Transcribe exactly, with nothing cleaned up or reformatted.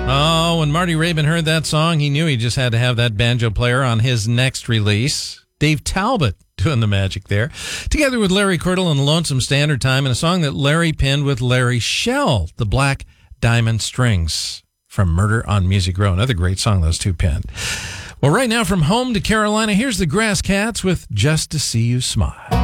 Oh, when Marty Raybon heard that song, he knew he just had to have that banjo player on his next release. Dave Talbot doing the magic there, together with Larry Curdle and Lonesome Standard Time, in a song that Larry penned with Larry Shell, the Black Diamond Strings from Murder on Music Row. Another great song those two penned. Well, right now from home to Carolina, here's the Grass Cats with Just to See You Smile.